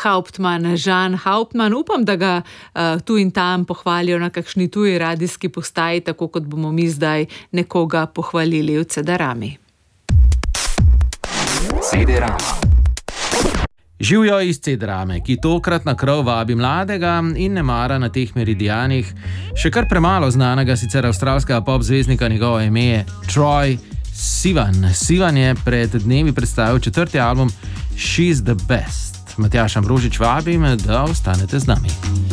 Hauptmann, Žan Hauptmann. Upam, da ga tu in tam pohvalijo na kakšni tuji radijski postaji, tako kot bomo mi zdaj nekoga pohvalili v CD-rami. CD-rama. Živjo iz CD-rame, ki tokrat na krov vabi mladega in ne mara na teh meridijanih. Še kar premalo znanega sicer avstralskega pop zvezdnika, njegovo ime je Troye Sivan. Sivan je pred dnevi predstavil 4. album She's the Best. Matjaž Ambrožič vabim, da ostanete z nami.